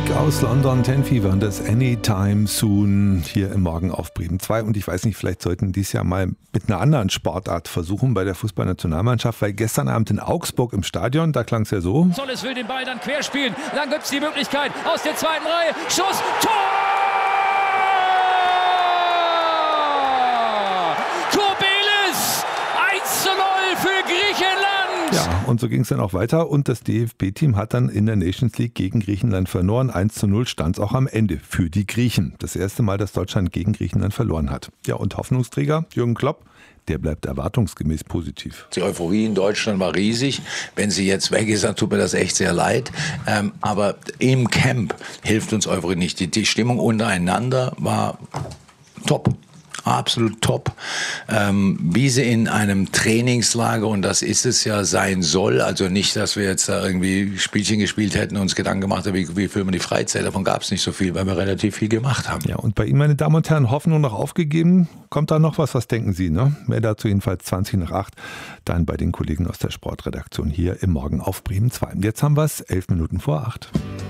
Musik aus London, 10 Fever und das Anytime Soon hier im Morgen auf Bremen 2. Und ich weiß nicht, vielleicht sollten dies Jahr mal mit einer anderen Sportart versuchen bei der Fußballnationalmannschaft, weil gestern Abend in Augsburg im Stadion, da klang es ja so. Zolles will den Ball dann querspielen, dann gibt es die Möglichkeit aus der zweiten Reihe, Schuss, Tor! Kobelis, 1:0 für Griechenland! Ja, und so ging es dann auch weiter und das DFB-Team hat dann in der Nations League gegen Griechenland verloren. 1:0 stand es auch am Ende für die Griechen. Das erste Mal, dass Deutschland gegen Griechenland verloren hat. Ja, und Hoffnungsträger Jürgen Klopp, der bleibt erwartungsgemäß positiv. Die Euphorie in Deutschland war riesig. Wenn sie jetzt weg ist, dann tut mir das echt sehr leid. Aber im Camp hilft uns Euphorie nicht. Die Stimmung untereinander war top. Absolut top. Wie sie in einem Trainingslager, und das ist es ja, sein soll. Also nicht, dass wir jetzt da irgendwie Spielchen gespielt hätten und uns Gedanken gemacht haben, wie füllen wir die Freizeit. Davon gab es nicht so viel, weil wir relativ viel gemacht haben. Ja, und bei Ihnen, meine Damen und Herren, Hoffnung noch aufgegeben. Kommt da noch was? Was denken Sie? Ne? Mehr dazu jedenfalls 20:08. Dann bei den Kollegen aus der Sportredaktion hier im Morgen auf Bremen 2. Jetzt haben wir es 11 Minuten vor 8.